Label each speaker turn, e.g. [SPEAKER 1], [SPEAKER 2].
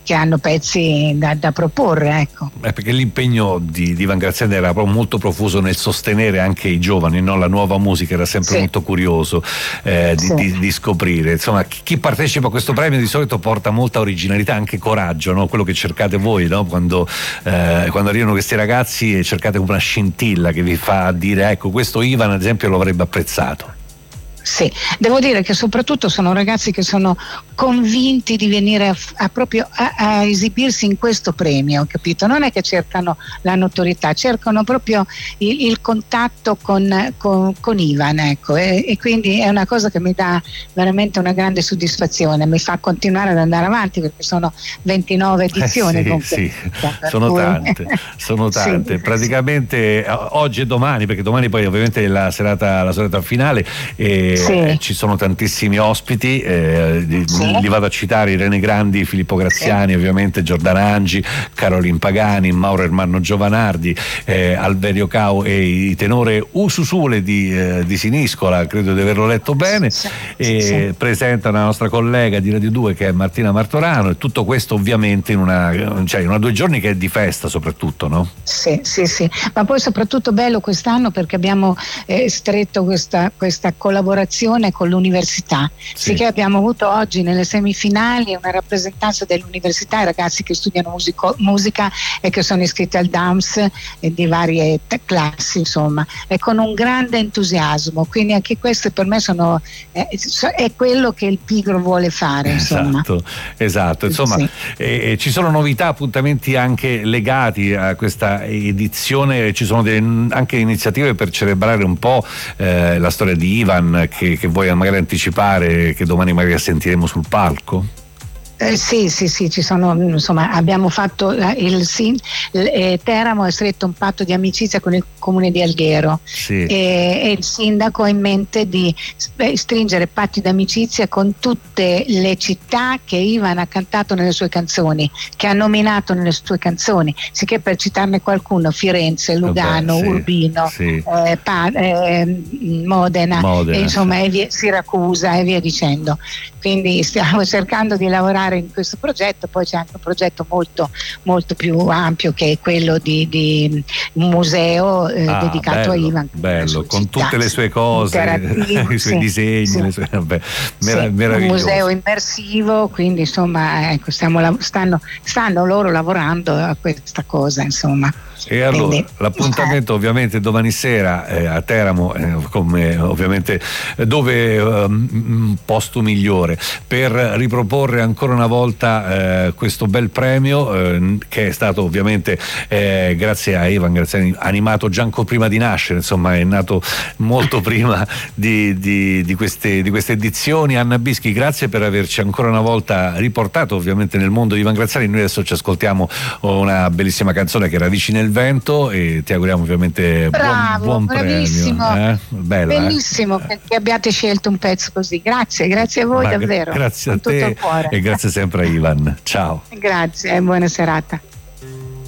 [SPEAKER 1] che hanno pezzi da proporre, ecco.
[SPEAKER 2] Perché l'impegno di Ivan Graziani era proprio molto profuso nel sostenere anche i giovani, no? La nuova musica, era sempre molto curioso di scoprire. Insomma, chi partecipa a questo premio di solito porta molta originalità, anche coraggio, no? Quello che cercate voi, no? Quando arrivano questi ragazzi e cercate una scintilla che vi fa dire ecco, questo Ivan ad esempio lo avrebbe apprezzato.
[SPEAKER 1] Sì, devo dire che soprattutto sono ragazzi che sono convinti di venire a esibirsi in questo premio, capito? Non è che cercano la notorietà, cercano proprio il contatto con Ivan, ecco, e quindi è una cosa che mi dà veramente una grande soddisfazione, mi fa continuare ad andare avanti, perché sono 29 edizioni.
[SPEAKER 2] Sì, sono tante. Sì, praticamente oggi e domani, perché domani poi ovviamente la serata finale, ci sono tantissimi ospiti, li vado a citare: Irene Grandi, Filippo Graziani, ovviamente Giordana Angi, Caroline Pagani, Mauro Ermanno Giovanardi, Alverio Cao e i tenore Ususule di Siniscola, credo di averlo letto bene, presentano la nostra collega di Radio 2 che è Martina Martorano, e tutto questo ovviamente in una 2 giorni che è di festa soprattutto, no?
[SPEAKER 1] Sì, ma poi soprattutto bello quest'anno perché abbiamo stretto questa collaborazione con l'università, che abbiamo avuto oggi nelle semifinali una rappresentanza dell'università, i ragazzi che studiano musica e che sono iscritti al DAMS e di varie classi, insomma, e con un grande entusiasmo, quindi anche questo per me è quello che il Pigro vuole fare, insomma.
[SPEAKER 2] Esatto, insomma, ci sono novità, appuntamenti anche legati a questa edizione, ci sono anche iniziative per celebrare un po' la storia di Ivan, che vuoi magari anticipare, che domani magari sentiremo sul palco?
[SPEAKER 1] Sì, ci sono, insomma, abbiamo fatto Teramo ha stretto un patto di amicizia con il comune di Alghero, e il sindaco ha in mente di stringere patti d'amicizia con tutte le città che Ivan ha cantato nelle sue canzoni, che ha nominato nelle sue canzoni, sicché, per citarne qualcuno, Firenze, Lugano, Urbino, Modena, e, insomma, Siracusa e via dicendo. Quindi stiamo cercando di lavorare in questo progetto. Poi c'è anche un progetto molto, molto più ampio, che è quello di un museo dedicato a Ivan.
[SPEAKER 2] Bello, con tutte le sue cose, i suoi disegni, le sue, meraviglioso.
[SPEAKER 1] Un museo immersivo, quindi insomma, ecco, stanno loro lavorando a questa cosa, insomma.
[SPEAKER 2] E allora l'appuntamento ovviamente domani sera a Teramo, come ovviamente dove posto migliore per riproporre ancora una volta questo bel premio, che è stato ovviamente grazie a Ivan Graziani, animato già ancora prima di nascere, insomma è nato molto prima di queste edizioni. Anna Bischi, grazie per averci ancora una volta riportato ovviamente nel mondo di Ivan Graziani. Noi adesso ci ascoltiamo una bellissima canzone che era Vicino il vento, e ti auguriamo ovviamente buon premio.
[SPEAKER 1] Bellissimo che abbiate scelto un pezzo così. Grazie a voi davvero.
[SPEAKER 2] Grazie a te e grazie sempre a Ivan. Ciao.
[SPEAKER 1] Grazie e buona serata.